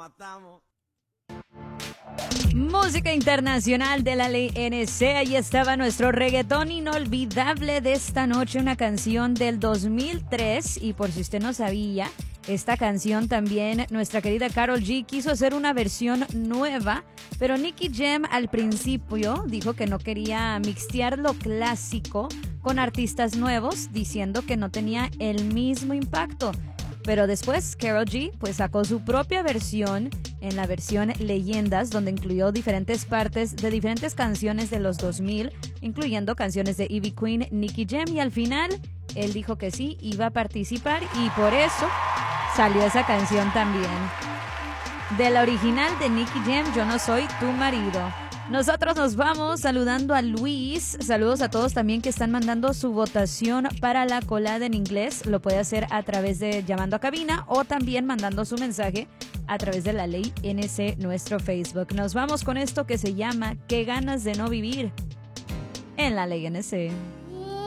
Música internacional de la ley NC. Ahí estaba nuestro reggaetón inolvidable de esta noche, una canción del 2003. Y por si usted no sabía, esta canción también nuestra querida Karol G quiso hacer una versión nueva, pero Nicky Jam al principio dijo que no quería mixtear lo clásico con artistas nuevos, diciendo que no tenía el mismo impacto. Pero después Karol G pues sacó su propia versión, en la versión Leyendas, donde incluyó diferentes partes de diferentes canciones de los 2000, incluyendo canciones de Ivy Queen, Nicky Jam, y al final él dijo que sí, iba a participar y por eso salió esa canción también. De la original de Nicky Jam, Yo no soy tu marido. Nosotros nos vamos saludando a Luis. Saludos a todos también que están mandando su votación para la colada en inglés. Lo puede hacer a través de llamando a cabina o también mandando su mensaje a través de la ley NC, nuestro Facebook. Nos vamos con esto que se llama Qué ganas de no vivir en la ley NC.